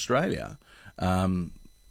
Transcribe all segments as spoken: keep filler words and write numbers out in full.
Australia, um,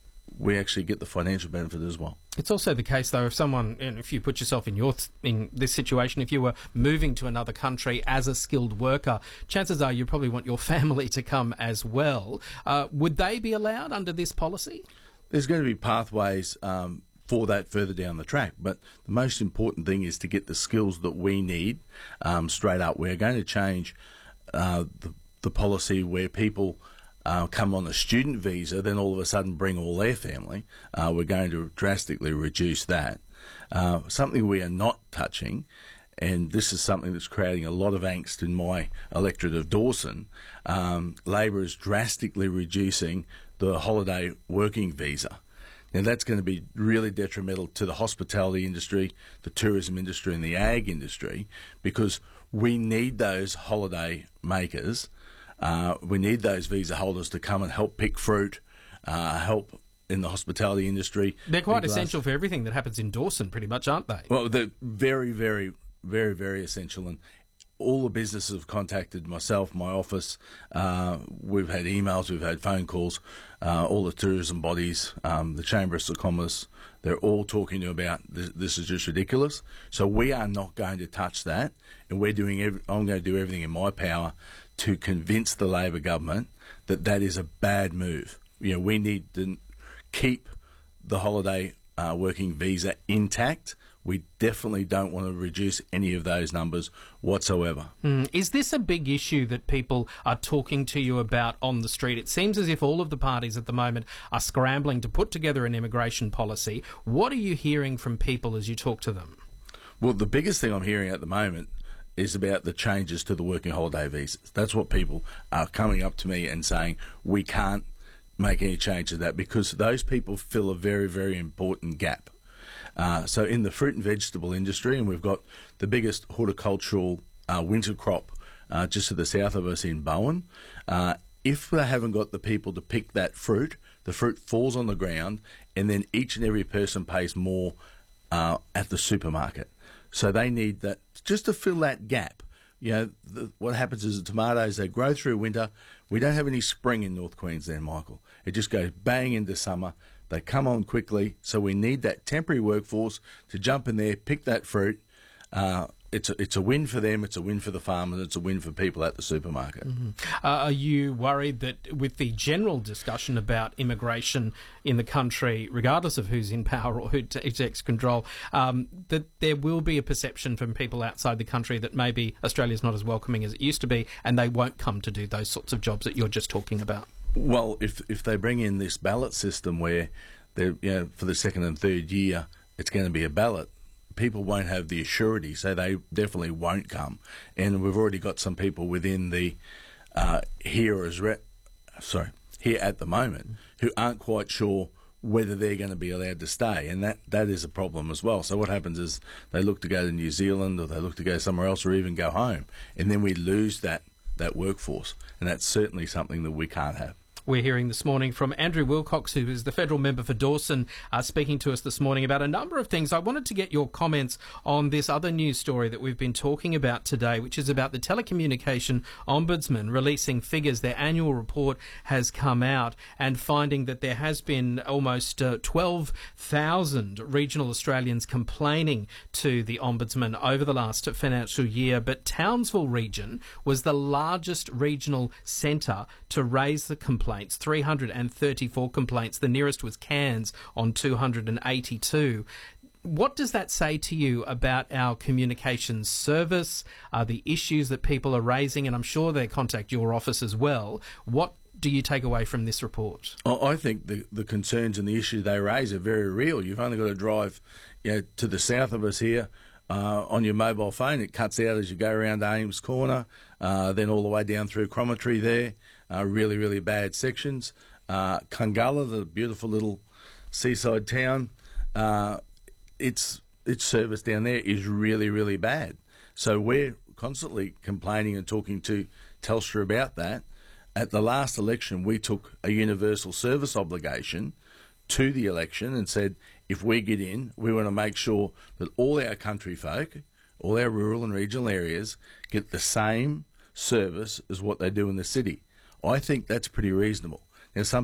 we actually get the financial benefit as well. It's also the case, though, if someone, and if you put yourself in your in this situation, if you were moving to another country as a skilled worker, chances are you probably want your family to come as well. Uh, would they be allowed under this policy? There's going to be pathways um, for that further down the track, but the most important thing is to get the skills that we need um, straight up. We're going to change uh, the, the policy where people Uh, come on a student visa, then all of a sudden bring all their family. Uh, we're going to drastically reduce that. Uh, something we are not touching, and this is something that's creating a lot of angst in my electorate of Dawson, um, Labor is drastically reducing the holiday working visa. Now, that's going to be really detrimental to the hospitality industry, the tourism industry and the ag industry, because we need those holiday makers. Uh, we need those visa holders to come and help pick fruit, uh, help in the hospitality industry. They're quite essential for everything that happens in Dawson, pretty much, aren't they? Well, they're very, very, very, very essential. And all the businesses have contacted myself, my office. Uh, we've had emails, we've had phone calls, uh, all the tourism bodies, um, the Chamber of Commerce. They're all talking to about this, this is just ridiculous. So we are not going to touch that, and we're doing. Every, I'm going to do everything in my power to convince the Labor government that that is a bad move. You know, we need to keep the holiday uh, working visa intact. We definitely don't want to reduce any of those numbers whatsoever. Mm. Is this a big issue that people are talking to you about on the street? It seems as if all of the parties at the moment are scrambling to put together an immigration policy. What are you hearing from people as you talk to them? Well, the biggest thing I'm hearing at the moment is about the changes to the working holiday visas. That's what people are coming up to me and saying, we can't make any change to that, because those people fill a very, very important gap. Uh, so in the fruit and vegetable industry, and we've got the biggest horticultural uh, winter crop uh, just to the south of us in Bowen, uh, if they haven't got the people to pick that fruit, the fruit falls on the ground, and then each and every person pays more uh, at the supermarket. So they need that just to fill that gap. You know, the, what happens is the tomatoes, they grow through winter. We don't have any spring in North Queensland, Michael. It just goes bang into summer. They come on quickly, so we need that temporary workforce to jump in there, pick that fruit. Uh, it's a, it's a win for them, it's a win for the farmers, it's a win for people at the supermarket. Mm-hmm. Uh, are you worried that with the general discussion about immigration in the country, regardless of who's in power or who takes control, um, that there will be a perception from people outside the country that maybe Australia's not as welcoming as it used to be, and they won't come to do those sorts of jobs that you're just talking about? Well, if if they bring in this ballot system where they're, you know, for the second and third year it's going to be a ballot, people won't have the assurity, so they definitely won't come. And we've already got some people within the uh, here as re- sorry here at the moment who aren't quite sure whether they're going to be allowed to stay, and that, that is a problem as well. So what happens is they look to go to New Zealand, or they look to go somewhere else, or even go home, and then we lose that that workforce, and that's certainly something that we can't have. We're hearing this morning from Andrew Wilcox, who is the federal member for Dawson, uh, speaking to us this morning about a number of things. I wanted to get your comments on this other news story that we've been talking about today, which is about the Telecommunication Ombudsman releasing figures. Their annual report has come out and finding that there has been almost uh, twelve thousand regional Australians complaining to the Ombudsman over the last financial year. But Townsville region was the largest regional centre to raise the complaint. three hundred thirty-four complaints. The nearest was Cairns on two hundred eighty-two. What does that say to you about our communications service, uh, the issues that people are raising? And I'm sure they contact your office as well. What do you take away from this report? I think the, the concerns and the issues they raise are very real. You've only got to drive, you know, to the south of us here uh, on your mobile phone. It cuts out as you go around Ames Corner, uh, then all the way down through Cromarty there. Uh, really, really bad sections. Uh, Kungalla, the beautiful little seaside town, uh, its its service down there is really, really bad. So we're constantly complaining and talking to Telstra about that. At the last election, we took a universal service obligation to the election and said, if we get in, we want to make sure that all our country folk, all our rural and regional areas, get the same service as what they do in the city. I think that's pretty reasonable. Now, some